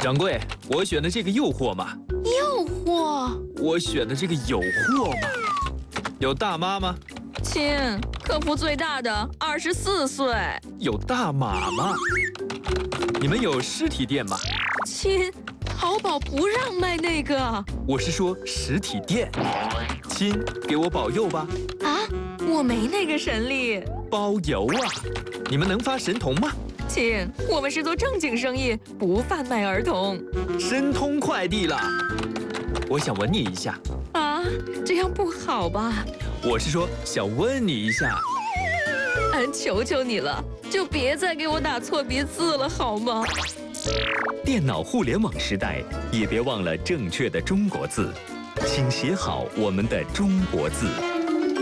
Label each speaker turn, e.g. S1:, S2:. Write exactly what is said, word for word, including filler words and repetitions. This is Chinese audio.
S1: 掌柜，我选的这个诱惑嘛。
S2: 诱惑？
S1: 我选的这个有货嘛。有大妈吗？
S2: 亲，客服最大的二十四岁。
S1: 有大码吗？你们有实体店吗？
S2: 亲，淘宝不让卖那个。
S1: 我是说实体店。亲，给我保佑吧。
S2: 啊，我没那个神力。
S1: 包邮啊！你们能发神童吗？
S2: 亲，我们是做正经生意，不贩卖儿童。
S1: 申通快递啦！我想吻你一下。
S2: 啊，这样不好吧？
S1: 我是说想问你一下。
S2: 俺求求你了，就别再给我打错别字了，好吗？
S3: 电脑互联网时代，也别忘了正确的中国字，请写好我们的中国字。